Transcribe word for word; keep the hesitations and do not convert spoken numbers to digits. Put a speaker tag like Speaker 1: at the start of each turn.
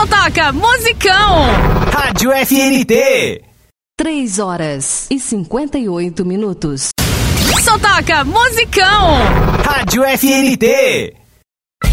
Speaker 1: Só toca musicão.
Speaker 2: Rádio F N T.
Speaker 3: três horas e cinquenta e oito minutos.
Speaker 1: Só toca musicão.
Speaker 2: Rádio F N T.